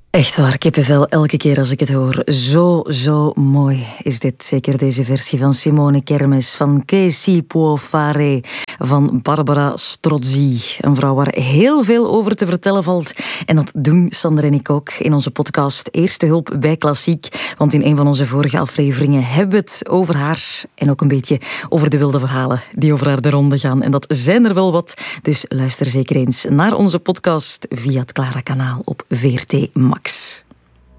Echt waar, kippenvel elke keer als ik het hoor. Zo mooi is dit. Zeker deze versie van Simone Kermes, van Che si può fare, van Barbara Strozzi. Een vrouw waar heel veel over te vertellen valt. En dat doen Sander en ik ook in onze podcast Eerste Hulp bij Klassiek. Want in een van onze vorige afleveringen hebben we het over haar en ook een beetje over de wilde verhalen die over haar de ronde gaan. En dat zijn er wel wat. Dus luister zeker eens naar onze podcast via het Clara-kanaal op VRT Max.